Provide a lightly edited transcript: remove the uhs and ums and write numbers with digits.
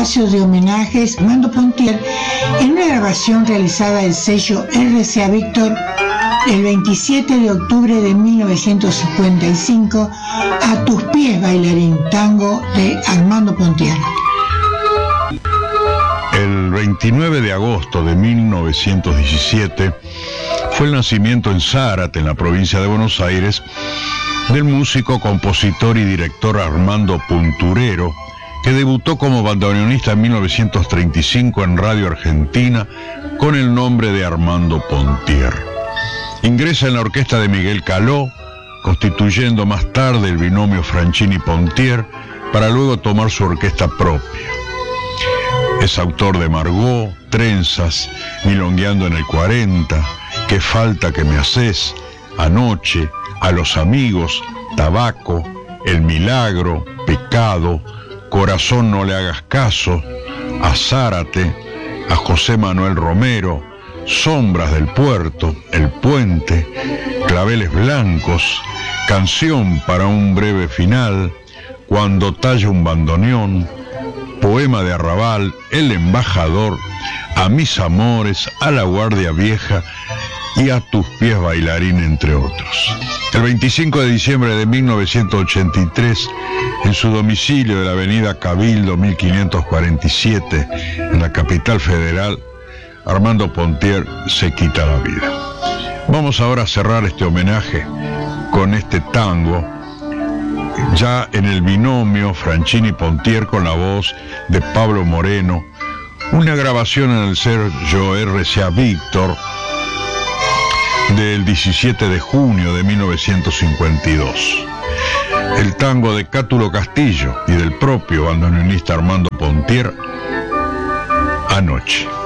espacio de homenajes a Armando Pontier en una grabación realizada del sello RCA Víctor el 27 de octubre de 1955, A tus pies, bailarín, tango de Armando Pontier. El 29 de agosto de 1917 fue el nacimiento en Zárate, en la provincia de Buenos Aires, del músico, compositor y director Armando Punturero, que debutó como bandoneonista en 1935 en Radio Argentina con el nombre de Armando Pontier. Ingresa en la orquesta de Miguel Caló, constituyendo más tarde el binomio Franchini-Pontier, para luego tomar su orquesta propia. Es autor de Margot, Trenzas, Milongueando en el 40, Qué falta que me haces, Anoche, A los amigos, Tabaco, El milagro, Pecado, Corazón no le hagas caso, a Zárate, a José Manuel Romero, Sombras del puerto, El puente, Claveles blancos, Canción para un breve final, Cuando talla un bandoneón, Poema de arrabal, El embajador, A mis amores, A la guardia vieja y A tus pies, bailarín, entre otros. El 25 de diciembre de 1983, en su domicilio de la avenida Cabildo 1547, en la capital federal, Armando Pontier se quita la vida. Vamos ahora a cerrar este homenaje con este tango, ya en el binomio Franchini-Pontier con la voz de Pablo Moreno, una grabación en el sello RCA Víctor del 17 de junio de 1952. El tango de Cátulo Castillo y del propio bandoneonista Armando Pontier, Anoche.